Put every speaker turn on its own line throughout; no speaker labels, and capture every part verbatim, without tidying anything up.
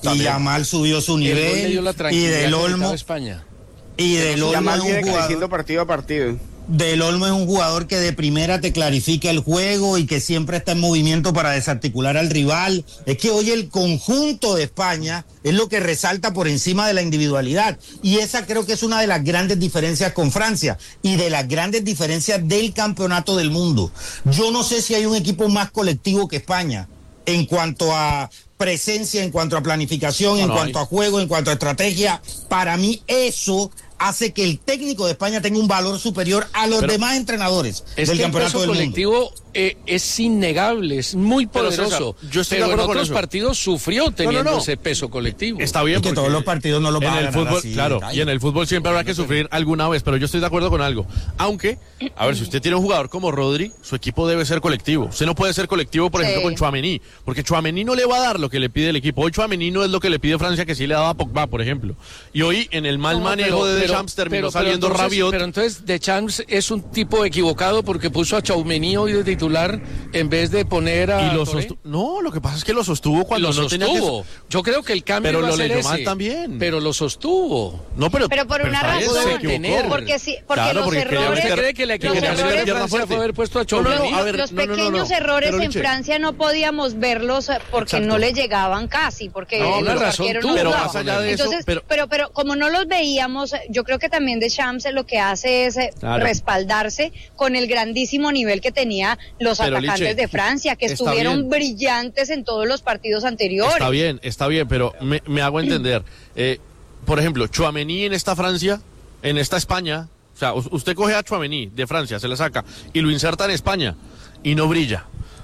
También.
Y Yamal subió su nivel. Y Del Olmo.
España.
Y Del Olmo
Yamal
es
viene
un jugador.
creciendo partido a partido.
Del Olmo es un jugador que de primera te clarifica el juego y que siempre está en movimiento para desarticular al rival. Es que hoy el conjunto de España es lo que resalta por encima de la individualidad. Y esa creo que es una de las grandes diferencias con Francia y de las grandes diferencias del campeonato del mundo. Yo no sé si hay un equipo más colectivo que España en cuanto a presencia, en cuanto a planificación, no, en no cuanto hay. a juego, en cuanto a estrategia. Para mí eso hace que el técnico de España tenga un valor superior a los Pero demás entrenadores
es
del
que
campeonato del
colectivo
mundo.
Eh, es innegable, es muy poderoso. Pero, César, yo estoy pero de acuerdo en otros con partidos sufrió teniendo no, no, no. ese peso colectivo.
Está bien,
porque que todos los partidos no lo van a ganar
fútbol,
así,
claro, y en el fútbol siempre habrá que sufrir alguna vez, pero yo estoy de acuerdo con algo. Aunque, a ver, si usted tiene un jugador como Rodri, su equipo debe ser colectivo. Usted no puede ser colectivo, por sí. ejemplo, con Tchouaméni, porque Tchouaméni no le va a dar lo que le pide el equipo. Hoy Tchouaméni no es lo que le pide Francia, que sí le daba a Pogba, por ejemplo. Y hoy, en el mal no, manejo pero, de Deschamps, terminó pero, saliendo
pero entonces,
Rabiot.
Pero entonces Deschamps es un tipo equivocado porque puso a Tchouaméni hoy de titular en vez de poner a
y lo sostu- no, lo que pasa es que lo sostuvo cuando
lo
no
sostuvo.
tenía que...
Yo creo que el cambio
pero
va
lo
a ser
leyó
ese,
mal también.
Pero lo sostuvo.
No, pero,
pero por
pero
una razón. Porque sí, porque
claro,
los
porque
errores.
¿Usted cree que la equivocación de Francia fue haber puesto a Tchouaméni?
No, no, los no, pequeños no, no, no. errores en Francia no podíamos verlos porque Exacto. no le llegaban casi, porque
no,
los
razón
arqueros
tú,
no
pero
jugaban.
más allá de
Entonces,
eso, pero...
pero pero como no los veíamos, yo creo que también Deschamps lo que hace es claro. respaldarse con el grandísimo nivel que tenía los pero, atacantes Liche, de Francia, que estuvieron brillantes en todos los partidos anteriores.
Está bien, está bien, pero me, me hago entender. Eh, por ejemplo, Tchouaméni en esta Francia, en esta España, o sea, usted coge a Tchouaméni de Francia, se la saca y lo inserta en España y no brilla.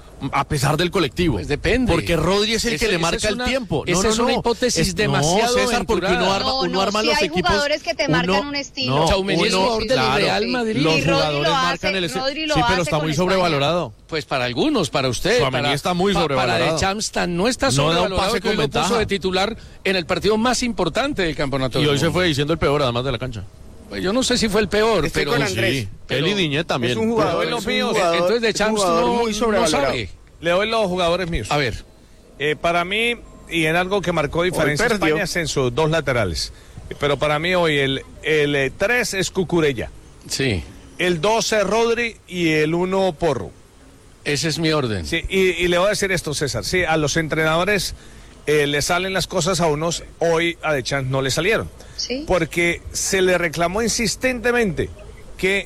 A pesar del colectivo.
Pues depende.
Porque Rodri es el
ese,
que le marca
es una,
el tiempo.
No,
esa
no,
es
no.
una
hipótesis
es,
demasiado
no, César, porque uno arma,
no,
uno
no,
arma
sí
los
hay
equipos.
jugadores que te marcan
uno,
un estilo.
No,
Tchouaméni es jugador del
claro,
Real Madrid.
Los
y Rodri
jugadores
lo hace,
marcan el estilo.
Rodri lo
Sí, pero
hace
está muy
con
sobrevalorado.
España.
Pues para algunos, para usted.
Tchouaméni
para,
está muy sobrevalorado.
Para Deschamps no está sobrevalorado.
No da un pase
que hoy
con
lo puso
ventaja.
de titular en el partido más importante del campeonato.
Y hoy
se
fue diciendo el peor, además de la cancha.
Yo no sé si fue el peor,
Estoy
pero
con Andrés.
Sí,
pero,
él y Diñet también.
Es un jugador,
pero,
es un jugador,
entonces Deschamps no,
muy
no sabe.
Le doy los jugadores míos.
A ver.
Eh, para mí, y en algo que marcó diferencia España es en sus dos laterales. Pero para mí hoy el, el tres es Cucurella.
Sí.
El dos es Rodri y el uno Porro.
Ese es mi orden.
Sí, y, y le voy a decir esto, César. Sí, a los entrenadores eh, le salen las cosas a unos, hoy a Deschamps no le salieron.
Sí.
Porque se le reclamó insistentemente que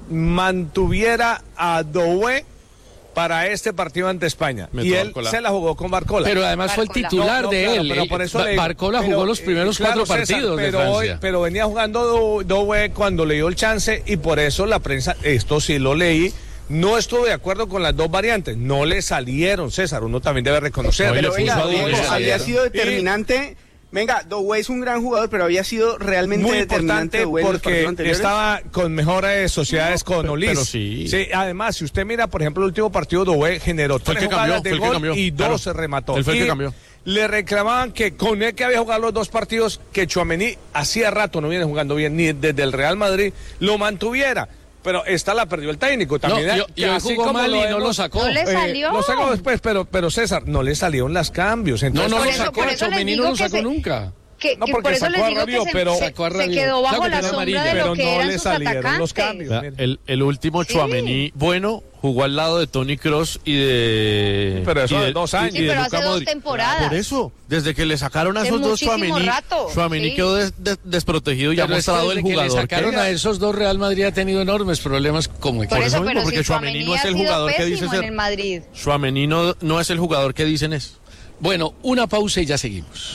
mantuviera a Doué para este partido ante España.
Meto
y él
Barcola.
se la jugó con Barcola.
Pero además
Barcola.
fue el titular
No, no,
de
claro,
él.
pero por eso le-
Barcola
pero,
jugó los
eh,
primeros
claro,
cuatro
César,
partidos
pero
de
hoy-
Francia.
pero venía jugando Doué cuando le dio el chance y por eso la prensa, esto sí lo leí, no estuvo de acuerdo con las dos variantes. No le salieron, César, uno también debe reconocer.
No, y
Pero
le
venga,
puso a Diego,
Diego,
le
había
salieron.
sido determinante. Venga, Doué es un gran jugador, pero había sido realmente
Muy
determinante
importante
Doué en los
porque
partidos anteriores.
estaba con mejores sociedades con
pero-
Olis.
pero sí.
Además, si usted mira, por ejemplo, el último partido Doué generó
Fue el
tres
que cambió,
jugadas
fue
de
el que
gol
cambió,
y
claro.
dos se remató.
Él fue el
Y
que cambió.
le reclamaban que con él que había jugado los dos partidos, que Tchouaméni hacía rato no viene jugando bien, ni desde el Real Madrid, lo mantuviera. Pero esta la perdió el técnico también.
No,
¿eh?
yo-
Que
yo
así
jugó
como
mal y no
hemos-
lo sacó.
No le salió.
lo sacó después, pero, pero César, no le salieron los cambios.
No,
Entonces,
no
Por
lo
eso-
sacó.
por eso les
Tchouaméni
digo
no lo
que
sacó
se-
nunca.
Que,
No,
que
porque
por eso
sacó
les
a
digo
Rabiot,
que se,
pero-
se-
Sacó a
se
Rabiot.
quedó bajo
Claro,
la
pero
sombra
amarilla.
de
pero
lo que
no
eran
le
sus
salieron
atacantes.
los cambios.
La- el, el último Tchouaméni bueno jugó al lado de Toni Kroos y de
Pero eso
y
de dos años.
y
Sí,
de
pero
Luka
hace dos
Modric.
temporadas.
Por eso, desde que le sacaron a
De
esos dos
muchísimo
Tchouaméni,
rato,
Tchouaméni
sí.
quedó des- des- desprotegido y ha
Pero es que
mostrado el
desde que le
jugador
sacaron
que
a esos dos, Real Madrid ha tenido enormes problemas como
Por
equipo.
eso
eso,
mismo,
pero
porque
si
Tchouaméni
Tchouaméni
no es
ha
el
sido
jugador que dice
pésimo
ser.
en el Madrid.
Tchouaméni no, no es el jugador que dicen es.
Bueno, una pausa y ya seguimos.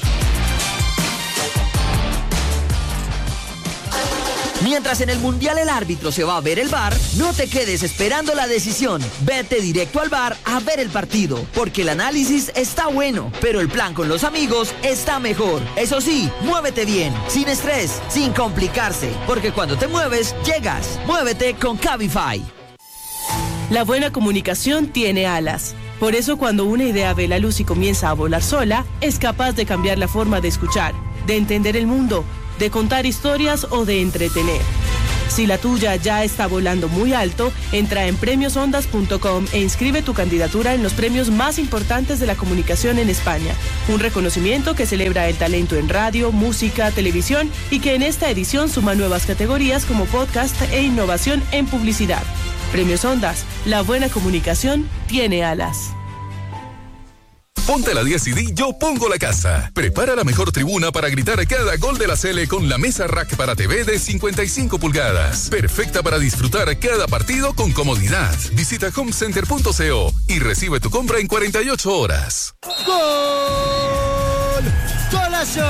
Mientras en el Mundial el árbitro se va a ver el V A R, no te quedes esperando la decisión. Vete directo al V A R a ver el partido, porque el análisis está bueno, pero el plan con los amigos está mejor. Eso sí, muévete bien, sin estrés, sin complicarse, porque cuando te mueves, llegas. Muévete con Cabify.
La buena comunicación tiene alas. Por eso cuando una idea ve la luz y comienza a volar sola, es capaz de cambiar la forma de escuchar, de entender el mundo, de contar historias o de entretener. Si la tuya ya está volando muy alto, entra en premios ondas punto com e inscribe tu candidatura en los premios más importantes de la comunicación en España. Un reconocimiento que celebra el talento en radio, música, televisión y que en esta edición suma nuevas categorías como podcast e innovación en publicidad. Premios Ondas, la buena comunicación tiene alas.
Ponte la diez y di Yo Pongo la Casa. Prepara la mejor tribuna para gritar cada gol de la Sele con la mesa rack para T V de cincuenta y cinco pulgadas. Perfecta para disfrutar cada partido con comodidad. Visita homecenter punto co y recibe tu compra en cuarenta y ocho horas.
¡Gol! ¡Golazo!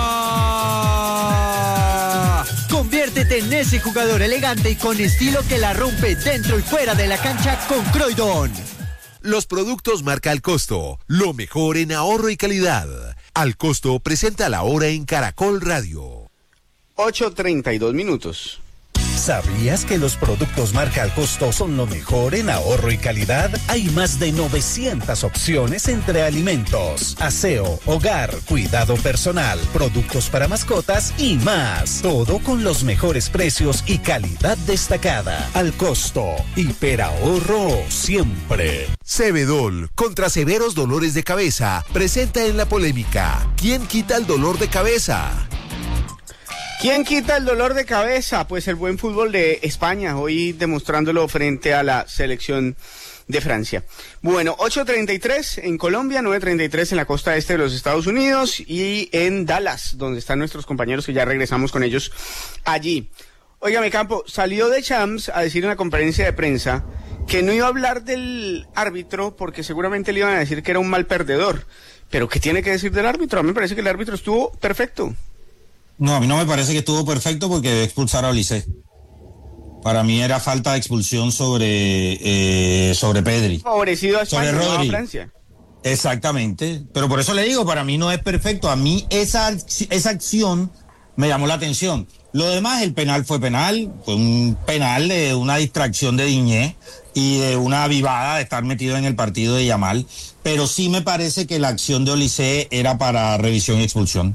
Conviértete en ese jugador elegante y con estilo que la rompe dentro y fuera de la cancha con Croydon.
Los productos marca Al Costo, lo mejor en ahorro y calidad. Al Costo presenta la hora en Caracol Radio.
ocho treinta y dos minutos.
¿Sabías que los productos marca Al Costo son lo mejor en ahorro y calidad? Hay más de novecientas opciones entre alimentos, aseo, hogar, cuidado personal, productos para mascotas y más. Todo con los mejores precios y calidad destacada. Al Costo, hiperahorro siempre.
Cebedol, contra severos dolores de cabeza, presenta en la polémica: ¿quién quita el dolor de cabeza?
¿Quién quita el dolor de cabeza? Pues el buen fútbol de España, hoy demostrándolo frente a la selección de Francia. Bueno, ocho treinta y tres en Colombia, nueve treinta y tres en la costa este de los Estados Unidos y en Dallas, donde están nuestros compañeros que ya regresamos con ellos allí. Óigame, Campo, salió de Champs a decir en la conferencia de prensa que no iba a hablar del árbitro porque seguramente le iban a decir que era un mal perdedor. Pero ¿qué tiene que decir del árbitro? A mí me parece que el árbitro estuvo perfecto.
No, a mí no me parece que estuvo perfecto porque debe expulsar a Olise. Para mí era falta de expulsión sobre eh, sobre Pedri.
Favorecido a España,
sobre
no a Francia.
Exactamente. Pero por eso le digo, para mí no es perfecto. A mí esa, esa acción me llamó la atención. Lo demás, el penal fue penal. Fue un penal de una distracción de Diñé y de una avivada de estar metido en el partido de Yamal. Pero sí me parece que la acción de Olise era para revisión y expulsión.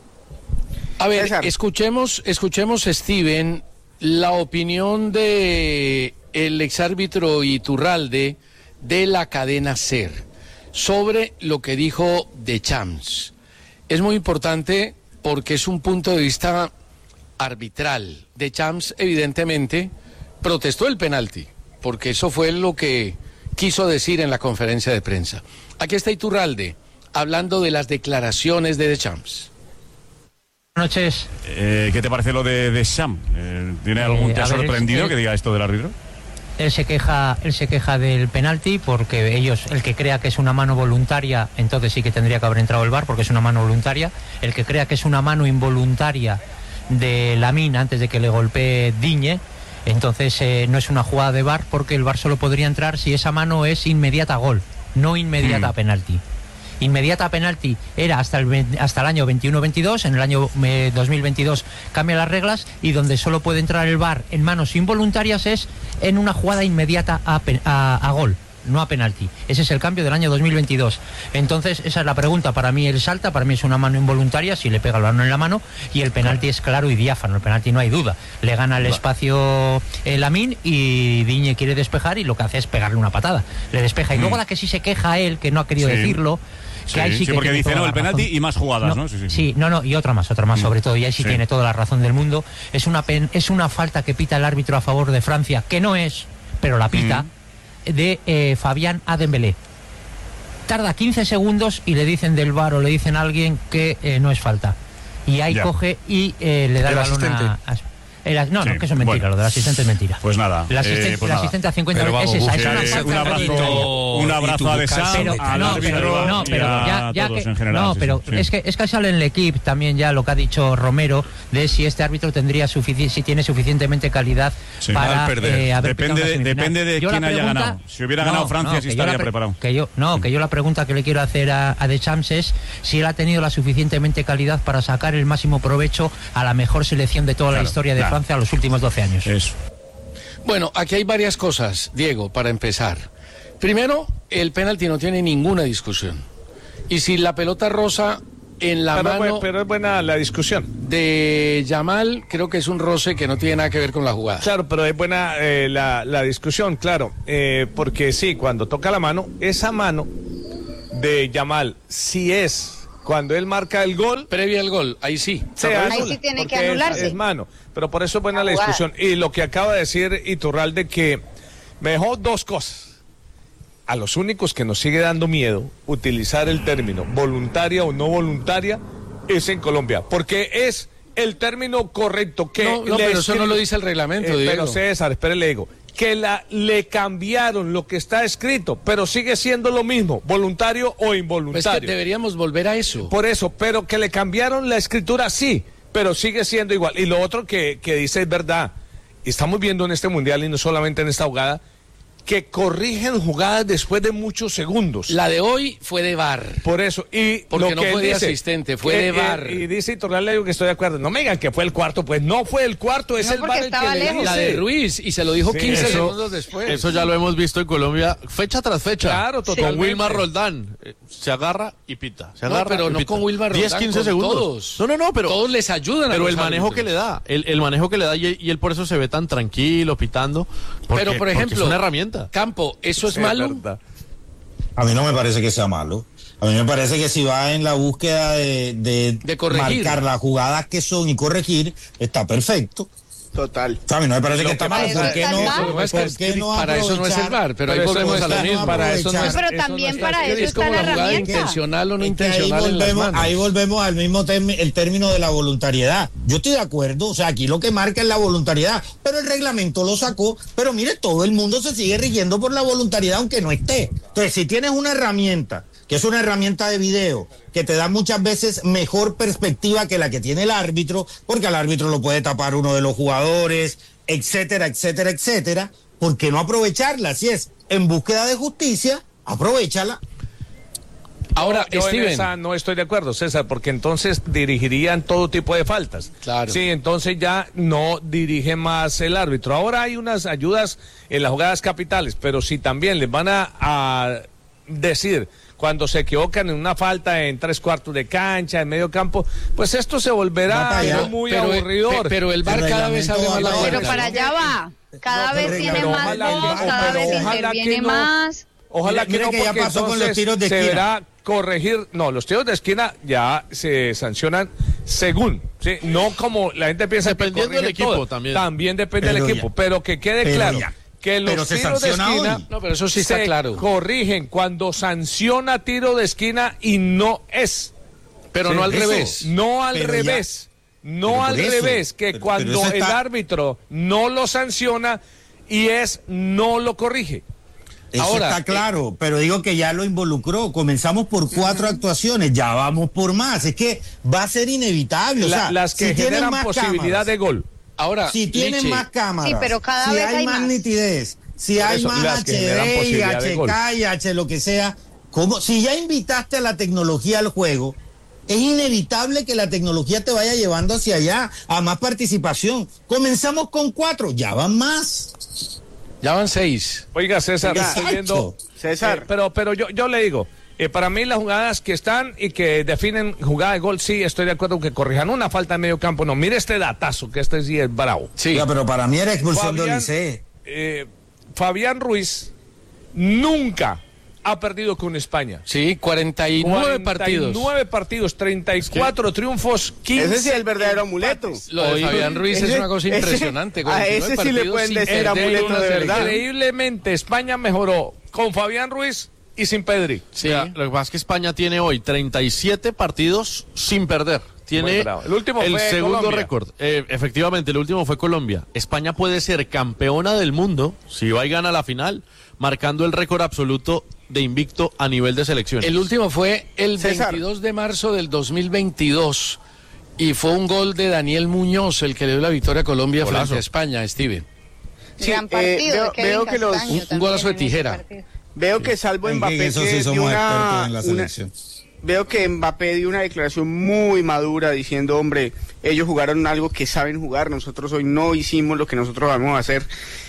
A ver, escuchemos, escuchemos, Steven, la opinión de el exárbitro Iturralde de la cadena SER sobre lo que dijo de Champs. Es muy importante porque es un punto de vista arbitral. De Champs, evidentemente, protestó el penalti, porque eso fue lo que quiso decir en la conferencia de prensa. Aquí está Iturralde, hablando de las declaraciones de Deschamps.
Buenas noches.
Eh, ¿Qué te parece lo de Deschamps? Eh, ¿Tiene algún, te ha sorprendido
él,
que diga esto del árbitro?
Él se queja, él se queja del penalti porque ellos, el que crea que es una mano voluntaria, entonces sí que tendría que haber entrado el V A R porque es una mano voluntaria. El que crea que es una mano involuntaria de Lamine antes de que le golpee Diñé, entonces eh, no es una jugada de V A R porque el V A R solo podría entrar si esa mano es inmediata a gol, no inmediata mm. a penalti. Inmediata a penalti era hasta el, hasta el año veintiuno veintidós, en el año eh, dos mil veintidós cambian las reglas y donde solo puede entrar el V A R en manos involuntarias es en una jugada inmediata a, a, a gol, no a penalti. Ese es el cambio del año dos mil veintidós. Entonces esa es la pregunta. Para mí él salta, para mí es una mano involuntaria si le pega el balón en la mano y el penalti es claro y diáfano, el penalti no hay duda. Le gana el espacio el Lamine y Diñé quiere despejar y lo que hace es pegarle una patada. Le despeja y mm. luego la que sí se queja él, que no ha querido sí. decirlo.
Sí, sí, sí, porque dice, no, el penalti y más jugadas, ¿no?
¿no? Sí, sí, sí, no, no, y otra más, otra más, sobre todo, y ahí sí, sí tiene toda la razón del mundo. Es una pen, es una falta que pita el árbitro a favor de Francia, que no es, pero la pita, mm. de eh, Fabián Adembelé. Tarda quince segundos y le dicen del V A R o le dicen a alguien que eh, no es falta. Y ahí ya. coge y eh, le da el, el balón a... a El, no, sí, no, que eso es mentira, bueno. Lo del asistente es mentira.
Pues nada.
El asistente,
eh, pues
el asistente a cincuenta
vamos,
es esa.
es
una
un abrazo, un abrazo a Deschamps, al
no,
árbitro
pero, no, pero,
y a
ya, ya
todos
que,
en general.
No,
sí,
pero
sí.
es que es que sale en el equipo también ya lo que ha dicho Romero de si este árbitro tendría sufici si tiene suficientemente calidad sí, para eh, haber
depende de, depende de quién haya pregunta, ganado. Si hubiera no, ganado Francia, no, sí estaría preparado.
Que yo, no, que yo la pregunta que le quiero hacer a, a Deschamps es si él ha tenido la suficientemente calidad para sacar el máximo provecho a la mejor selección de toda claro, la historia de claro. Francia a los últimos doce años.
Eso.
Bueno, aquí hay varias cosas, Diego, para empezar. Primero, el penalti no tiene ninguna discusión. Y si la pelota rosa en la
pero,
mano.
Pero es buena la discusión.
De Yamal, creo que es un roce que no tiene nada que ver con la jugada.
Claro, pero es buena eh, la, la discusión, claro. Eh, porque sí, cuando toca la mano, esa mano de Yamal, si es cuando él marca el gol.
Previa al gol, ahí sí.
Se ahí sí tiene que anularse.
Es, es mano. Pero por eso es buena la, la discusión. Y lo que acaba de decir Iturralde, que me dejó dos cosas. A los únicos que nos sigue dando miedo utilizar el término voluntaria o no voluntaria es en Colombia, porque es el término correcto que
no, no pero eso no lo dice el reglamento,
eh,
Diego.
Pero César, espere, le digo que la, le cambiaron lo que está escrito, pero sigue siendo lo mismo, voluntario o involuntario.
Pues que deberíamos volver a eso.
Por eso, pero que le cambiaron la escritura, sí, pero sigue siendo igual. Y lo otro que, que dice es verdad, estamos viendo en este mundial y no solamente en esta jugada, que corrigen jugadas después de muchos segundos.
La de hoy fue de V A R.
Por eso, y
porque
lo
no
que
fue de
dice,
asistente, fue eh, de V A R.
Eh, y dice Iturralde, digo que estoy de acuerdo. No me digan que fue el cuarto, pues no fue el cuarto, es
no,
el V A R el que le dice.
La de Ruiz, y se lo dijo sí, quince eso, segundos después.
Eso ya lo hemos visto en Colombia, fecha tras fecha.
Claro, totalmente.
Con Wilmar Roldán, eh, se agarra y pita. Se agarra
no, pero
y
no
pita.
con Wilmar Roldán,
diez, quince segundos.
Todos.
No, no, no, pero
todos les ayudan.
Pero
a
el manejo
árbitros.
que le da, el, el manejo que le da y, y él por eso se ve tan tranquilo, pitando. Porque,
pero por ejemplo,
es una herramienta.
Campo, eso es
sí,
malo.
Es verdad.
A mí no me parece que sea malo. A mí me parece que si va en la búsqueda de, de,
de corregir.
marcar las jugadas que son y corregir, está perfecto.
Total.
A mí no me parece que, que está mal. ¿Por qué no?
¿Por qué no para eso no es el V A R, pero, pero ahí volvemos a lo mismo.
Para
eso no
es,
es,
pero
eso
también
no
para eso
es
está la herramienta.
Intencional o no
es
intencional.
Ahí volvemos,
en las manos.
ahí volvemos al mismo tem- el término de la voluntariedad. Yo estoy de acuerdo, o sea, aquí lo que marca es la voluntariedad, pero el reglamento lo sacó. Pero mire, todo el mundo se sigue rigiendo por la voluntariedad, aunque no esté. Entonces, si tienes una herramienta, que es una herramienta de video, que te da muchas veces mejor perspectiva que la que tiene el árbitro, porque al árbitro lo puede tapar uno de los jugadores, etcétera, etcétera, etcétera, ¿por qué no aprovecharla? Si es en búsqueda de justicia, aprovechala.
Ahora,
yo
Steven.
En esa no estoy de acuerdo, César, porque entonces dirigirían todo tipo de faltas.
Claro.
Sí, entonces ya no dirige más el árbitro. Ahora hay unas ayudas en las jugadas capitales, pero si también les van a, a decir cuando se equivocan en una falta en tres cuartos de cancha, en medio campo, pues esto se volverá
pero,
muy
pero,
aburridor.
Pero el V A R cada vez abre más la puerta.
Pero para allá va. Cada
no,
vez tiene más voz, cada vez interviene
no,
más.
Ojalá
mira,
que no,
mira que ya pasó con los tiros de
se
esquina.
verá corregir. No, los tiros de esquina ya se sancionan según, ¿sí? No como la gente piensa.
Dependiendo
que
del equipo
todo.
también.
También depende
pero
del equipo,
ya,
pero que quede
pero
claro.
Ya.
Que los
pero se
tiros de esquina
hoy.
No, pero eso sí está
se
claro.
corrigen cuando sanciona tiro de esquina y no es.
Pero
¿sí?
no al
Eso,
revés.
No al
pero
revés.
Ya.
No
pero
al
eso,
revés, que
pero,
cuando
pero
el
está...
árbitro no lo sanciona y es no lo corrige.
Eso
Ahora,
está claro, eh, pero digo que ya lo involucró. Comenzamos por cuatro uh-huh. actuaciones, ya vamos por más. Es que va a ser inevitable. O
La,
sea,
las que
si
generan
más
posibilidad
cámaras,
de gol.
Ahora,
si tienen
Lichi,
más cámaras,
sí, pero cada
si
vez
hay,
hay
más
más
nitidez, si
por
hay
eso,
más
H
D y H K y H lo que sea, ¿cómo? Si ya invitaste a la tecnología al juego, es inevitable que la tecnología te vaya llevando hacia allá, a más participación. Comenzamos con cuatro, ya van más.
Ya van seis.
Oiga, César,
Exacto.
estoy viendo.
César.
Eh, pero pero yo, yo le digo, eh, para mí las jugadas que están y que definen jugada de gol, sí, estoy de acuerdo que corrijan una falta en medio campo. No, mire este datazo, que este sí es bravo.
Sí.
Ya, pero para mí era expulsión
Fabián,
de Odisee.
Eh, Fabián Ruiz nunca ha perdido con España.
Sí, cuarenta y nueve partidos.
nueve partidos, treinta y cuatro triunfos, quince.
Ese sí es el verdadero amuleto.
Lo de Fabián Ruiz
ese,
es una cosa
ese,
impresionante.
A ese sí le pueden decir amuleto de verdad.
Increíblemente, España mejoró con Fabián Ruiz y sin Pedri.
Sí. Mira, lo que pasa es que España tiene hoy treinta y siete partidos sin perder. Tiene
el, último
el
fue
segundo
Colombia.
récord. Eh, efectivamente, el último fue Colombia. España puede ser campeona del mundo si va y gana la final, marcando el récord absoluto de invicto a nivel de selecciones.
El último fue el
César.
veintidós de marzo del dos mil veintidós y fue un gol de Daniel Muñoz el que le dio la victoria a Colombia
Golazo.
frente a España, Steven.
Sí,
Gran partido
eh, veo,
de Kevin
veo que los
Castaño
un, un golazo de
también en ese
tijera.
partido.
veo que salvo
En
Mbappé
eso
que
sí
dio
somos
una,
expertos en la
una-
selección.
veo que Mbappé dio una declaración muy madura diciendo, hombre, ellos jugaron algo que saben jugar, nosotros hoy no hicimos lo que nosotros vamos a hacer.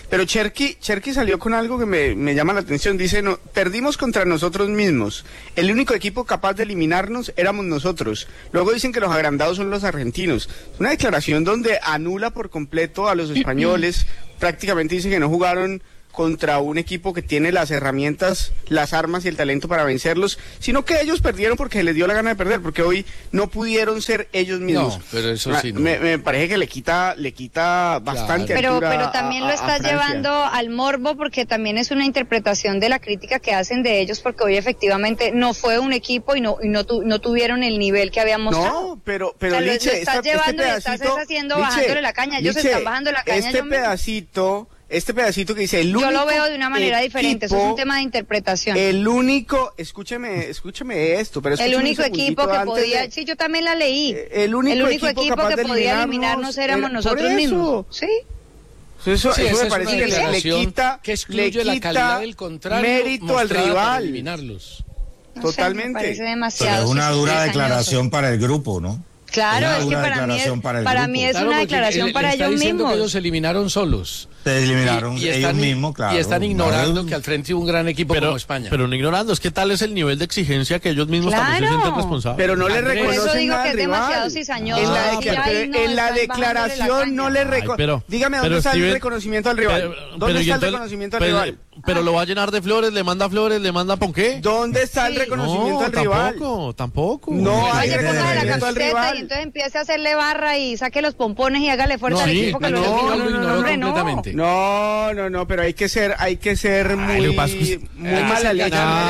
Pero Cherky, Cherky salió con algo que me, me llama la atención. Dice, no, perdimos contra nosotros mismos. El único equipo capaz de eliminarnos éramos nosotros. Luego dicen que los agrandados son los argentinos. Una declaración donde anula por completo a los españoles. Prácticamente dice que no jugaron contra un equipo que tiene las herramientas, las armas y el talento para vencerlos, sino que ellos perdieron porque les dio la gana de perder, porque hoy no pudieron ser ellos mismos.
No, pero eso sí no.
Me, me parece que le quita, le quita bastante
claro.
altura.
Pero, pero también
a,
lo estás llevando al morbo, porque también es una interpretación de la crítica que hacen de ellos, porque hoy efectivamente no fue un equipo y no y no, tu, no tuvieron el nivel que habíamos mostrado.
No, pero, pero
o sea,
Liche,
lo estás
esta,
llevando
este
y estás
pedacito,
haciendo
Liche,
bajándole la caña. Ellos
Liche,
están bajando la caña.
Este pedacito... Este pedacito que dice el único.
Yo lo veo de una manera
equipo,
diferente, eso es un tema de interpretación.
El único, escúcheme, escúcheme esto, pero
el único equipo que podía, de, sí, yo también la leí.
El único,
el único
equipo,
equipo que podía eliminarnos éramos nosotros mismos. Sí.
Eso,
sí,
eso me
es
parece que le, le quita,
que excluye
le quita
la calidad del contrario,
mérito al rival.
Eliminarlos.
No
Totalmente.
Sé, me parece demasiado.
Pero es una
sí,
dura
sí,
declaración
añoso.
para el grupo, ¿no?
Claro, es, es que para mí es, para, para mí es
claro,
una declaración
él,
para
él
ellos mismos.
Que ellos se eliminaron solos.
Se eliminaron
y, y
ellos
están,
mismos, claro.
Y están ignorando
no,
que al frente hubo un gran equipo
pero,
como España.
Pero no ignorando, es que tal es el nivel de exigencia que ellos mismos
claro.
también se sienten responsables.
Pero no le
Andrés,
reconocen
eso digo
nada
que es
rival.
demasiado cizañoso.
En la,
Ah,
de,
pero,
no en la declaración no le reconocen. Dígame, ¿dónde pero está Steven, el reconocimiento al rival?
Pero,
¿Dónde
pero
está
el
reconocimiento al
pero,
rival?
Pero lo va a llenar de flores, le manda flores, le manda ponqué.
¿Dónde está el reconocimiento al rival?
Tampoco, tampoco.
No hay
reconocimiento al rival. Y entonces empiece a hacerle barra y saque los pompones y hágale fuerza al equipo que lo
eliminó.
No, no, no, pero hay que ser, hay que ser muy, muy mala leche.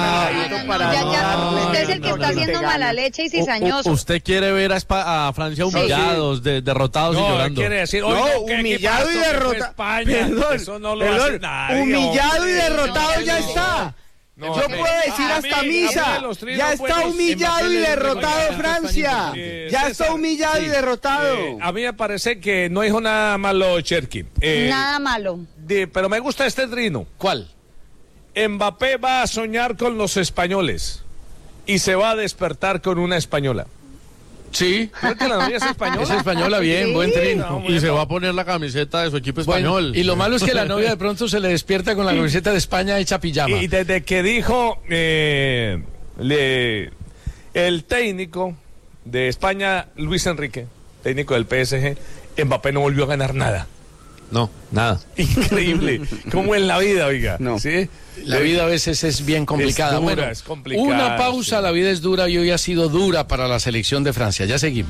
Usted es el que está haciendo mala leche y cizañoso.
Usted quiere ver a Francia humillados, derrotados y llorando.
Quiere decir,
no, humillado y derrotado. Perdón, perdón. Humillado y derrotado ya está. No, yo puedo decir hasta mí, misa, ya está humillado y derrotado Francia, eh, ya está humillado sí, y derrotado.
Eh, a mí me parece que no dijo nada malo Cherky.
Eh, nada malo.
De, pero me gusta este trino.
¿Cuál?
Mbappé va a soñar con los españoles y se va a despertar con una española.
Sí.
Creo que la novia es española.
Es española, bien, sí. Buen trino.
No, y se va a poner la camiseta de su equipo español.
Bueno, y lo malo es que la novia de pronto se le despierta con la camiseta de España hecha pijama.
Y desde que dijo eh, le, el técnico de España, Luis Enrique, técnico del P S G, Mbappé no volvió a ganar nada.
No, nada.
Increíble. Como en la vida, oiga.
No.
¿Sí?
La vida a veces es bien complicada.
Es dura,
bueno,
es complicada.
Una pausa, sí. La vida es dura y hoy ha sido dura para la selección de Francia. Ya seguimos.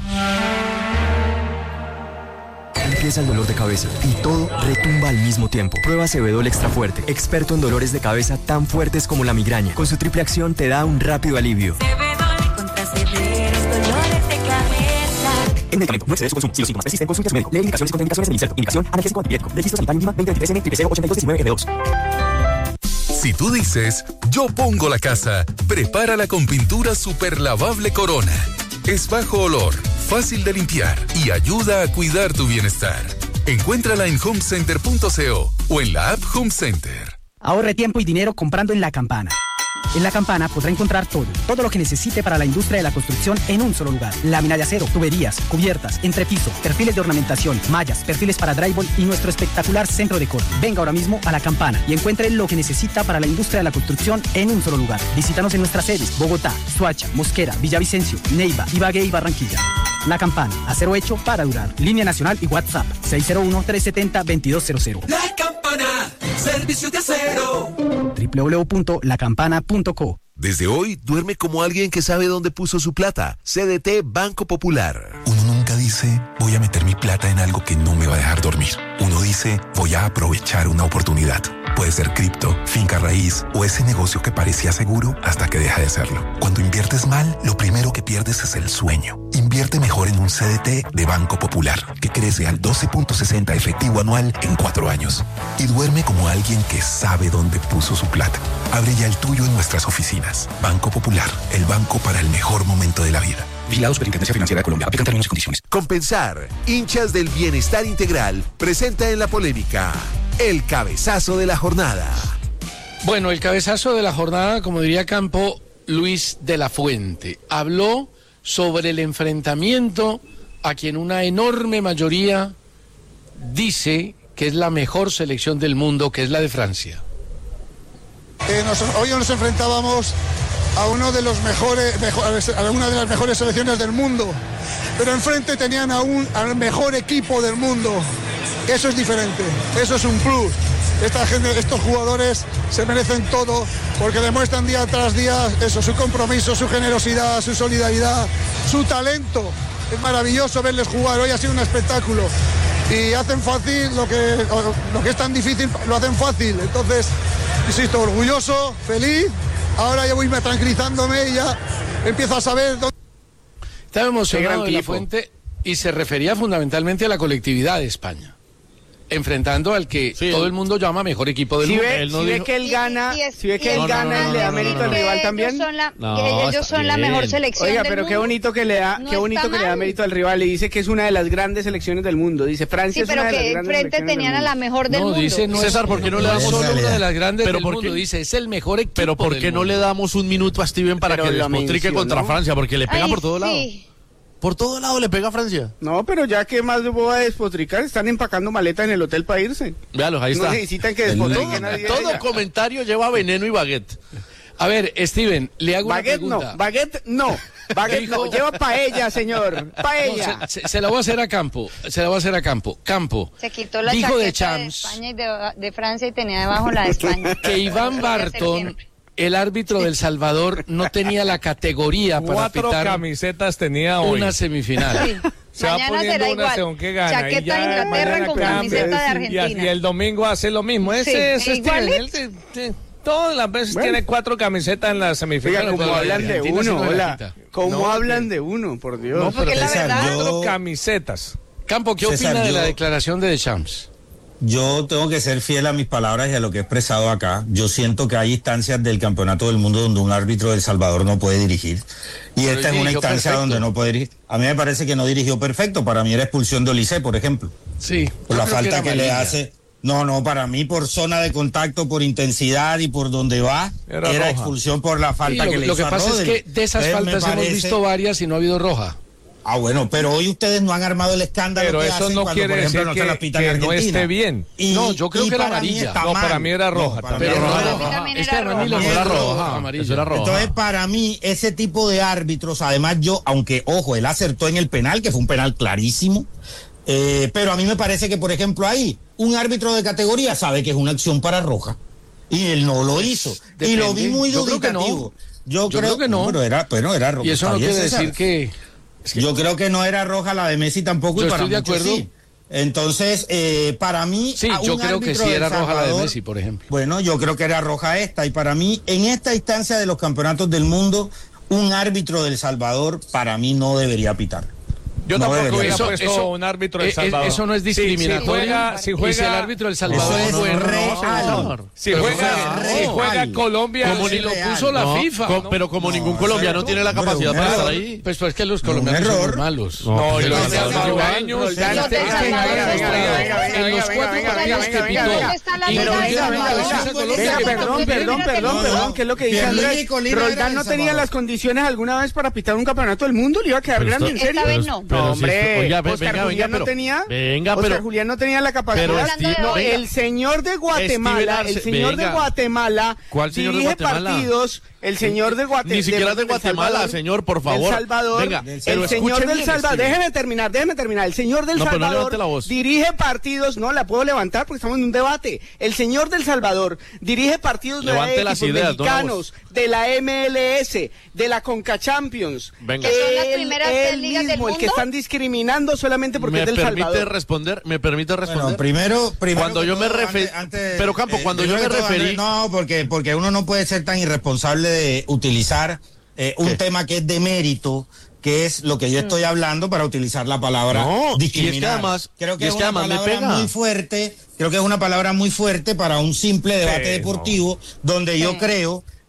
Empieza el dolor de cabeza y todo retumba al mismo tiempo. Prueba Cebedol Extra Fuerte, experto en dolores de cabeza tan fuertes como la migraña. Con su triple acción te da un rápido alivio.
Cebedol contra severos dolores de cabeza.
El medicamento no excede su consumo. Si los síntomas persisten, consulte a su médico. Lee indicaciones y contraindicaciones del inserto. Indicación, analgésico antipirético. Registro sanitario INVIMA veinte veintitrés N triple cero ochenta y dos diecinueve M dos.
Si tú dices, yo pongo la casa, prepárala con pintura super lavable Corona. Es bajo olor, fácil de limpiar y ayuda a cuidar tu bienestar. Encuéntrala en home center punto co o en la app Home Center.
Ahorre tiempo y dinero comprando en La Campana. En La Campana podrá encontrar todo, todo lo que necesite para la industria de la construcción en un solo lugar. Lámina de acero, tuberías, cubiertas, entrepiso, perfiles de ornamentación, mallas, perfiles para drywall y nuestro espectacular centro de corte. Venga ahora mismo a La Campana y encuentre lo que necesita para la industria de la construcción en un solo lugar. Visítanos en nuestras sedes: Bogotá, Soacha, Mosquera, Villavicencio, Neiva, Ibagué y Barranquilla. La Campana, acero hecho para durar. Línea nacional y WhatsApp seis cero uno, tres siete cero, dos dos cero cero.
La Campana, servicio de acero.
doble u doble u doble u punto la campana punto co.
Desde hoy, duerme como alguien que sabe dónde puso su plata. C D T Banco Popular.
Uno nunca dice, voy a meter mi plata en algo que no me va a dejar dormir. Uno dice, voy a aprovechar una oportunidad. Puede ser cripto, finca raíz o ese negocio que parecía seguro hasta que deja de serlo. Cuando inviertes mal, lo primero que pierdes es el sueño. Invierte mejor en un C D T de Banco Popular, que crece al doce punto sesenta efectivo anual en cuatro años. Y duerme como alguien que sabe dónde puso su plata. Abre ya el tuyo en nuestras oficinas. Banco Popular, el banco para el mejor momento de la vida.
Vigilado Superintendencia Financiera de Colombia. Aplican términos y condiciones.
Compensar, hinchas del bienestar integral, presenta en la polémica el cabezazo de la jornada.
Bueno, el cabezazo de la jornada, como diría Campo, Luis de la Fuente. Habló sobre el enfrentamiento a quien una enorme mayoría dice que es la mejor selección del mundo, que es la de Francia?
Eh, nos, hoy nos enfrentábamos a uno de los mejores, mejor, a una de las mejores selecciones del mundo, pero enfrente tenían a un, al mejor equipo del mundo. Eso es diferente, eso es un plus. Esta gente, estos jugadores se merecen todo porque demuestran día tras día eso, su compromiso, su generosidad, su solidaridad, su talento. Es maravilloso verles jugar, hoy ha sido un espectáculo y hacen fácil lo que, lo que es tan difícil, lo hacen fácil. Entonces, insisto, orgulloso, feliz, ahora ya voy tranquilizándome y ya empiezo a saber dónde...
Estaba emocionado de la Fuente y se refería fundamentalmente a la colectividad de España, enfrentando al que sí, todo el mundo llama mejor equipo del
si
mundo.
Ve,
él no
si
dijo...
ve que él gana,
y, y es,
si ve que él
no,
gana
no, no,
y le da
no,
mérito
no,
al
no,
rival
no,
también.
Ellos son la,
no,
ellos son la mejor selección
Oiga,
del
pero
mundo.
qué bonito que le da,
no
qué bonito que le da mérito al rival y dice que es una de las grandes selecciones del mundo. Dice Francia
sí,
es una de las
pero que
grandes
enfrente tenían a la mejor del
no,
mundo.
Dice, no, César, ¿por qué no, no le damos
solo
una de las grandes
pero
del mundo? Dice, es el mejor equipo. Pero ¿por qué no le damos un minuto a Steven para pero que despotrique contra Francia? Porque le pega
Ay,
por todo
sí.
lado. Por todo lado le pega a Francia.
No, pero ya que más le voy a despotricar, están empacando maleta en el hotel para irse.
Véalos, ahí
no
está.
No necesitan que despotriquen.
Todo, todo comentario lleva veneno y baguette.
A ver, Steven, le hago
baguette
una pregunta.
No, baguette no, baguette no, lleva paella, señor, paella.
No, se, se, se la voy a hacer a Campo, se la voy a hacer a Campo. Campo,
se quitó la
dijo
chaqueta
de Champs,
de España y de, de Francia y tenía debajo la de España.
Que Iván Barton... El árbitro del Salvador no tenía la categoría para
Cuatro
pitar
camisetas tenía hoy.
Una semifinal.
Sí.
Se va
mañana
poniendo
será
una
igual.
según que gana.
Chaqueta
y ya
de Inglaterra con camiseta de Argentina.
Y, y el domingo hace lo mismo. Ese
sí,
es Steven. Él, sí, sí, todas las veces bueno. tiene cuatro camisetas en la semifinal.
Oiga, ¿cómo hablan de uno? Hola. ¿Cómo
no,
hablan de uno? Por Dios.
No, porque
la verdad...
cuatro camisetas.
Campo, ¿qué César, opina de yo... la declaración de Deschamps?
Yo tengo que ser fiel a mis palabras y a lo que he expresado acá. Yo siento que hay instancias del campeonato del mundo donde un árbitro de El Salvador no puede dirigir. Y Pero esta es una instancia perfecto. donde no puede dirigir. A mí me parece que no dirigió perfecto. Para mí era expulsión de Olise, por ejemplo.
Sí.
Por la falta que, que le hace. No, no, para mí por zona de contacto, por intensidad y por donde va, era, era expulsión por la falta sí,
lo,
que le
lo
hizo
Lo que pasa
Rodri.
es que de esas
Entonces,
faltas
parece...
hemos visto varias y no ha habido roja.
Ah, bueno, pero hoy ustedes no han armado el escándalo
pero
que
eso
hacen
no
cuando,
quiere
por ejemplo,
decir
no,
que,
se la
que no esté bien.
Y,
no, yo creo que era
para
amarilla.
No,
mal.
para mí era roja.
No,
pero
roja.
roja.
Para mí
Este
era
roja.
roja.
Era roja.
Amarilla. Era roja.
Entonces, para mí, ese tipo de árbitros, además yo, aunque, ojo, él acertó en el penal, que fue un penal clarísimo, eh, pero a mí me parece que, por ejemplo, ahí, un árbitro de categoría sabe que es una acción para roja. Y él no lo hizo.
Depende.
Y lo vi muy
yo
dubitativo.
Creo que no.
Yo,
yo
creo,
creo que no.
Pero era, pero era roja.
Y eso no quiere decir que...
Es que... Yo creo que no era roja la de Messi tampoco.
Yo
y para
estoy de acuerdo.
Sí. Entonces, eh, para mí...
Sí, yo creo que sí era roja la de Messi, por ejemplo.
Bueno, yo creo que era roja esta. Y para mí, en esta instancia de los campeonatos del mundo, un árbitro del Salvador, para mí, no debería pitar.
Yo
no
tampoco hubiera
eso,
puesto
eso,
un árbitro del Salvador.
Eso no es discriminatorio.
Si, si juega, si juega,
y si el árbitro del Salvador
es
bueno,
real.
Si juega, si juega Colombia,
como ni lo puso la
no,
FIFA.
Com, pero como no, ningún colombiano tiene la capacidad para estar ahí.
Pues pues que los colombianos son muy malos.
No,
pero
los salvadoreños.
En los cuatro partidos que pitó.
Perdón, perdón, perdón, perdón, ¿qué es lo que dice Andrés? Roldán no tenía las condiciones alguna vez para pitar un campeonato del mundo, le iba a quedar grande, en serio.
Esta vez no.
No, hombre,
oiga,
Oscar
venga,
Julián
venga,
no
pero,
tenía,
venga,
Oscar
pero,
Julián no tenía la capacidad.
Pero
Steve,
no,
venga.
el señor de Guatemala,
Steven
el señor
venga.
de Guatemala
¿Cuál señor de
dirige
Guatemala?
partidos, el señor de Guatemala.
Ni siquiera de Guatemala, señor, por favor.
El Salvador,
venga,
el
pero
señor del
bien,
Salvador,
Steven.
déjeme terminar, déjeme terminar. El señor del
no,
Salvador
no la voz.
dirige partidos, no la puedo levantar porque estamos en un debate. El señor del Salvador dirige partidos
Levante
de
las
equipos
ideas,
mexicanos, de la M L S, de la Conca Champions.
Venga.
Que son las
Él-
primeras
él
tres ligas del
mismo, el que
mundo.
están discriminando solamente porque
me
es del
permite
Salvador.
responder, me permite responder.
Bueno, primero, primero
Cuando
que
yo me
todo,
referí,
antes- antes,
pero Campo,
eh,
cuando yo me
primero que todo,
referí,
Andrés, no, porque porque uno no puede ser tan irresponsable de utilizar eh, un
¿Qué?
tema que es de mérito, que es lo que yo estoy hablando para utilizar la palabra
No,
discriminar.
y es que además-
creo que
y
es,
es que
una
además le
palabra
pega.
muy fuerte, creo que es una palabra muy fuerte para un simple debate
Sí,
deportivo donde
Sí.
yo creo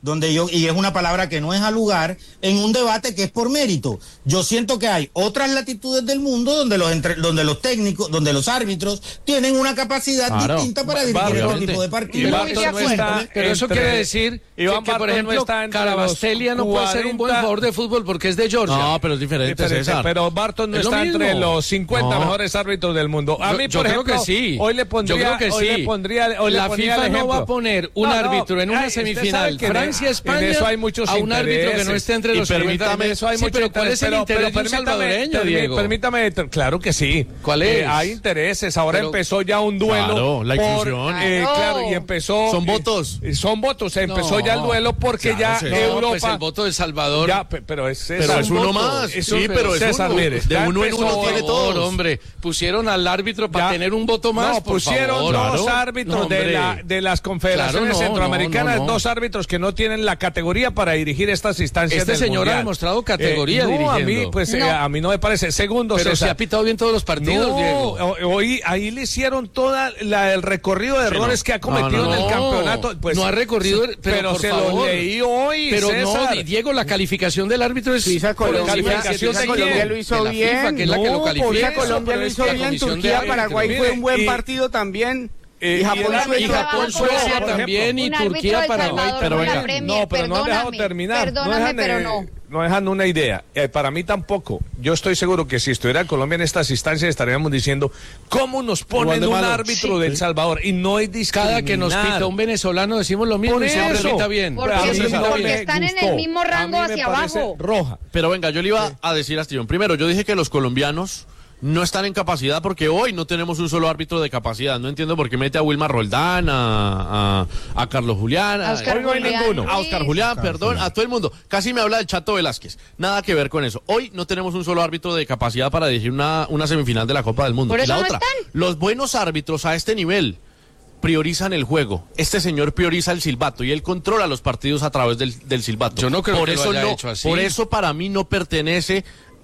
donde yo, y es una palabra que no es al lugar, en un debate que es por mérito. Yo siento que hay otras latitudes del mundo donde los entre, donde los técnicos, donde los árbitros tienen una capacidad claro. distinta para dirigir este tipo de partidos.
No está pero eso entre, quiere decir Iván que, que por ejemplo, no Carabastelia no puede ser un buen jugador de fútbol porque es de Georgia.
No, pero es diferente, diferente César.
Pero Barton no está mismo. entre los cincuenta no. mejores árbitros del mundo. A mí,
yo,
por
yo
ejemplo,
creo que sí.
hoy le pondría,
yo creo que
hoy
sí.
le pondría, hoy
la
le
FIFA no va a poner un no, árbitro no, en una ay, semifinal Francia-España
eso hay muchos
a un árbitro que no esté entre los
cincuenta. Eso hay
sí, pero ¿cuál es el interés de un salvadoreño, Diego?
Permítame, claro que sí.
¿Cuál es?
Hay intereses. Ahora empezó ya un duelo.
Claro, la inclusión.
Claro, y empezó.
Son votos.
Son votos. Empezó ya el duelo porque ya Europa.
Pues el voto de Salvador.
Ya, pero es
César. Pero es uno más. Sí, pero es
César, mire.
De uno en uno tiene todo.
Hombre, pusieron al árbitro para tener un voto más.
No, pusieron dos árbitros de las confederaciones centroamericanas, dos árbitros que no tienen la categoría para dirigir estas instancias.
Este señor ha demostrado categoría dirigiendo.
A mí, pues a mí no me parece. Segundo,
pero se ha pitado bien todos los partidos.
No, hoy ahí le hicieron toda el recorrido de errores que ha cometido en el campeonato.
No ha recorrido, pero
se lo leí hoy.
Pero no, Diego, la calificación del árbitro es
Suiza Colombia.
Calificación de
Colombia lo hizo bien.
Que es la que lo califica.
Colombia lo hizo bien. Turquía Paraguay fue un buen partido también.
Eh,
y Japón,
y
Suecia,
y Japón, Suecia también, y Turquía, Paraguay.
Pero venga, no, pero no han dejado terminar.
Perdóname,
no dejan,
pero
eh,
no.
No dejan una idea. Eh, para mí tampoco. Yo estoy seguro que si estuviera Colombia en estas instancias estaríamos diciendo cómo nos ponen un malo. árbitro sí. del Salvador y no hay discriminar.
Cada que nos pita un venezolano decimos lo mismo
Por
y siempre
eso.
pita bien.
Porque,
a mí
porque
no
están
gustó.
en el mismo rango hacia abajo.
Roja.
Pero venga, yo le iba a decir a Stillón. Primero, yo dije que los colombianos no están en capacidad porque hoy no tenemos un solo árbitro de capacidad. No entiendo por qué mete a Wilmar Roldán, a, a, a Carlos Julián, a,
Oscar
a,
Julián,
a Oscar Julián, Oscar perdón, Julián. A todo el mundo. Casi me habla del Chato Velázquez. Nada que ver con eso. Hoy no tenemos un solo árbitro de capacidad para dirigir una, una semifinal de la Copa del Mundo.
¿Por eso
y la
no
otra,
están?
Los buenos árbitros a este nivel priorizan el juego. Este señor prioriza el silbato y él controla los partidos a través del, del silbato.
Yo no creo
por
que
eso
lo haya
no,
hecho así.
Por eso para mí no pertenece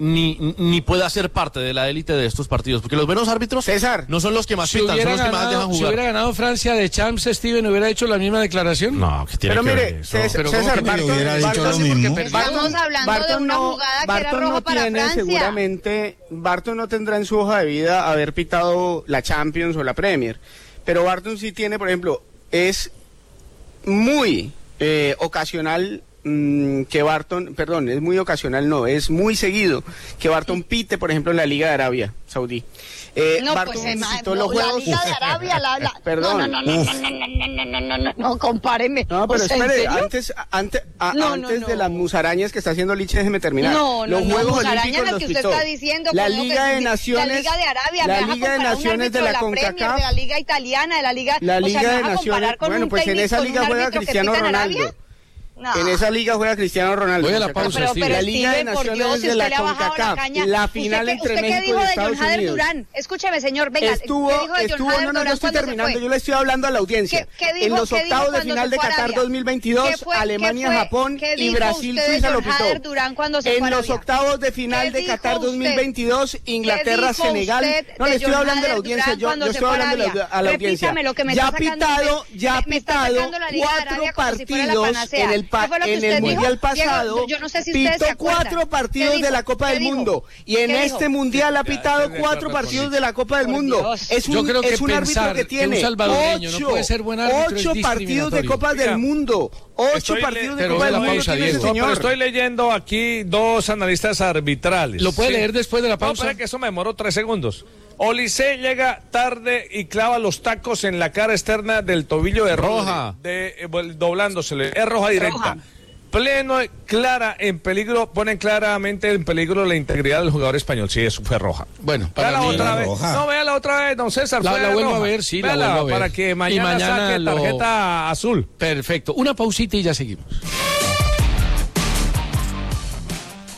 ni ni puede ser parte de la élite de estos partidos, porque los buenos árbitros
César
no son los que más
si
pitan, son los
ganado,
que más dejan jugar.
Si hubiera ganado Francia de Champs, Steven hubiera hecho la misma declaración.
No, que tiene
pero
que
mire,
ver
César,
pero
César
que Barton, hubiera dicho
Barton,
lo mismo.
Estamos hablando
Barton
de una
no,
jugada
Barton
que era roja
no
para
tiene,
Francia.
seguramente, Barton no tendrá en su hoja de vida haber pitado la Champions o la Premier, pero Barton sí tiene, por ejemplo, es muy eh, ocasional que Barton, perdón, es muy ocasional, no, es muy seguido que Barton pite, por ejemplo, en la Liga de Arabia Saudí. Eh,
no,
Barton
pues,
visitó
no,
los juegos.
La Liga de Arabia, la, la...
Perdón.
No, no, no, no, no, no, no, no, no, no, no, no, compáreme.
No, pero
o sea,
espere, antes, antes, a,
no,
antes
no,
de
no.
las musarañas que está haciendo Liche, déjeme terminar.
No, no,
los
no,
Juegos
musarañas
Olímpicos
las
los
que usted
pitó.
está diciendo.
La
pues,
Liga
que,
de Naciones.
La Liga de Arabia,
la
me vas a
Liga de
comparar un
Naciones de
árbitro
la
de Premier,
CONCACAF.
de la Liga Italiana, de la Liga.
La Liga
o sea,
de
¿me vas a
Naciones.
comparar con
Bueno,
un
pues en esa
técnico,
liga
un
juega
árbitro que
Cristiano
pita en
Ronaldo.
Arabia? No.
En esa liga juega Cristiano Ronaldo.
Voy a la pausa,
pero, pero,
la Liga
Steven,
de
por
Naciones
Dios, si
de
usted
la
le ha bajado la
CONCACAF,
caña.
la
¿Usted
final
qué,
entre
usted qué
México
dijo
y
de
Estados
John Hader
Unidos.
Durán? Escúcheme, señor, venga,
estuvo,
¿qué dijo de John
estuvo,
Hader
no, no,
Durán
yo estoy
cuando se
terminando,
fue?
yo le estoy hablando a la audiencia.
¿Qué, qué dijo,
en los
qué dijo
octavos de
cuando
final
se
de
fue a
Qatar
Arabia?
dos mil veintidós,
¿Qué fue,
Alemania,
qué fue,
Japón
qué
y
dijo
Brasil,
usted de
Suiza lo
John Hader
pitó.
Durán cuando se
En
fue a
los
Arabia?
octavos de final
¿Qué
de Qatar
dijo
dos mil veintidós, Inglaterra,
dijo
Senegal.
usted
No, le
de
estoy
John
hablando a la
Hader
audiencia,
Durán
yo,
cuando
yo
se
estoy
fue a
hablando a la, a la audiencia.
Repítame lo que me
Ya ha
está sacando,
pitado,
me-
ya ha
me está
pitado
sacando la Liga de
cuatro
Arabia como si fuera la
partidos
panacea.
en el, pa-
¿Qué fue lo que
en
usted
el
dijo?
Mundial
Diego,
pasado.
yo no sé si ustedes
pitó
se acuerdan.
cuatro partidos
¿Qué dijo?
de la Copa
¿Qué
del
dijo?
Mundo. Y en
¿Qué
este
dijo?
Mundial ha pitado
estoy de
cuatro
acuerdo
partidos
con
de la Copa del
Por
Mundo.
Dios.
Es un,
Yo creo que
es un árbitro
pensar
que tiene
que un salvadoreño
ocho,
no puede ser buen árbitro es
ocho partidos de
discriminatorio.
Copas del
Oiga,
Mundo. Ocho
Estoy
partidos de
pero
Copa
ve
del
la
Mundo
pausa,
tiene ese
Diego.
No, pero
señor.
estoy leyendo aquí dos analistas arbitrales.
¿Lo puede
Sí.
leer después de la
No,
pausa?
espera que eso me demoró tres segundos. Olise llega tarde y clava los tacos en la cara externa del tobillo de
Roja.
De, eh, doblándosele. Es roja directa.
Roja.
Pleno, clara, en peligro, ponen claramente en peligro la integridad del jugador español. Sí, eso fue roja.
Bueno,
Vea
para
la
mí,
otra vez.
roja.
No, vea la otra vez, don César.
La-
fue
la vuelvo
roja.
a ver, sí, la
Véala,
vuelvo a ver.
Para que
Y
mañana,
mañana
saque
lo-
tarjeta azul.
Perfecto. Una pausita y ya seguimos.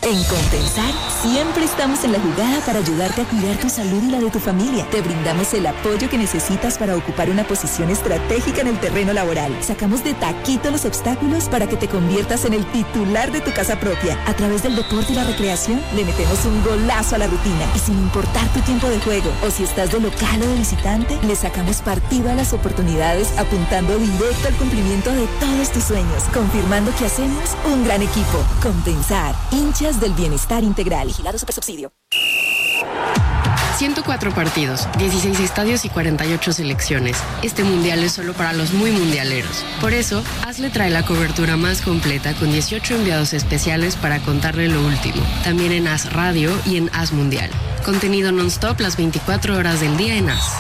En Compensar, siempre estamos en la jugada para ayudarte a cuidar tu salud y la de tu familia. Te brindamos el apoyo que necesitas para ocupar una posición estratégica en el terreno laboral. Sacamos de taquito los obstáculos para que te conviertas en el titular de tu casa propia. A través del deporte y la recreación, le metemos un golazo a la rutina. Y sin importar tu tiempo de juego, o si estás de local o de visitante, le sacamos partido a las oportunidades apuntando directo al cumplimiento de todos tus sueños, confirmando que hacemos un gran equipo. Compensar, hinchas del bienestar integral. Vigilado Supersubsidio.
ciento cuatro partidos, dieciséis estadios y cuarenta y ocho selecciones. Este mundial es solo para los muy mundialeros. Por eso, Hazle trae la cobertura más completa con dieciocho enviados especiales para contarle lo último. También en Haz Radio y en Haz Mundial. Contenido non-stop las veinticuatro horas del día en Haz.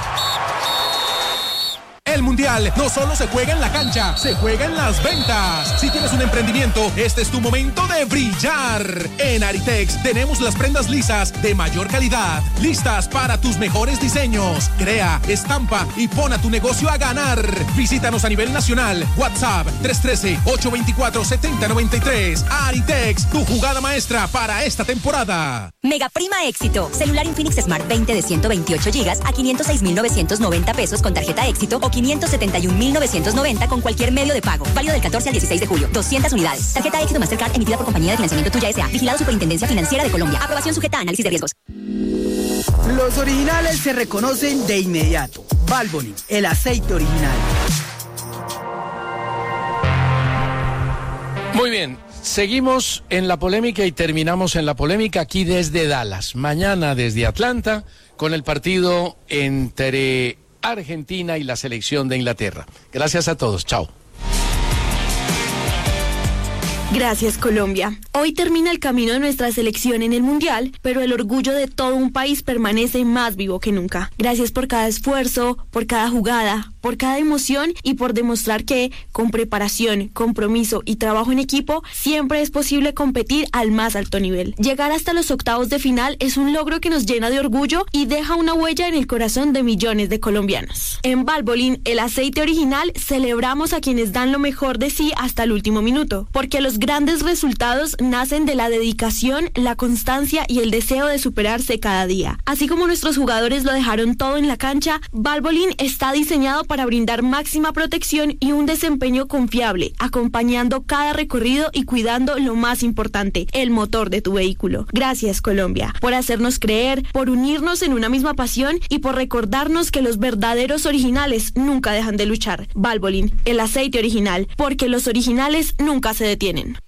El Mundial no solo se juega en la cancha, se juega en las ventas. Si tienes un emprendimiento, este es tu momento de brillar. En Aritex tenemos las prendas lisas de mayor calidad, listas para tus mejores diseños. Crea, estampa y pon a tu negocio a ganar. Visítanos a nivel nacional. WhatsApp tres uno tres, ocho dos cuatro, siete cero nueve tres. Aritex, tu jugada maestra para esta temporada.
Mega Prima Éxito. Celular Infinix Smart veinte de ciento veintiocho gigas a quinientos seis mil novecientos noventa pesos con tarjeta Éxito o quinientos setenta y un mil novecientos noventa con cualquier medio de pago. Válido del catorce al dieciséis de julio. doscientas unidades. Tarjeta Éxito Mastercard emitida por Compañía de Financiamiento Tuya S A. Vigilado Superintendencia Financiera de Colombia. Aprobación sujeta a análisis de riesgos.
Los originales se reconocen de inmediato. Valvoline, el aceite original.
Muy bien. Seguimos en la polémica y terminamos en la polémica aquí desde Dallas. Mañana desde Atlanta con el partido entre Argentina y la selección de Inglaterra. Gracias a todos. Chao.
Gracias, Colombia. Hoy termina el camino de nuestra selección en el Mundial, pero el orgullo de todo un país permanece más vivo que nunca. Gracias por cada esfuerzo, por cada jugada, por cada emoción y por demostrar que, con preparación, compromiso y trabajo en equipo, siempre es posible competir al más alto nivel. Llegar hasta los octavos de final es un logro que nos llena de orgullo y deja una huella en el corazón de millones de colombianos. En Valvoline, el aceite original, celebramos a quienes dan lo mejor de sí hasta el último minuto, porque los grandes resultados nacen de la dedicación, la constancia y el deseo de superarse cada día. Así como nuestros jugadores lo dejaron todo en la cancha, Valvoline está diseñado para brindar máxima protección y un desempeño confiable, acompañando cada recorrido y cuidando lo más importante, el motor de tu vehículo. Gracias, Colombia, por hacernos creer, por unirnos en una misma pasión y por recordarnos que los verdaderos originales nunca dejan de luchar. Valvoline, el aceite original, porque los originales nunca se detienen.